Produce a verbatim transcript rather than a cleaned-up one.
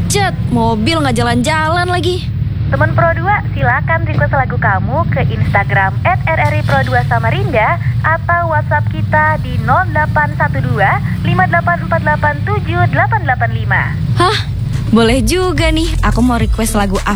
macet, mobil nggak jalan-jalan lagi. Temen Pro dua, silakan request lagu kamu ke Instagram et r r i pro dua Samarinda atau WhatsApp kita di nol delapan satu dua lima delapan empat delapan tujuh delapan delapan lima. Hah? Boleh juga nih, aku mau request lagu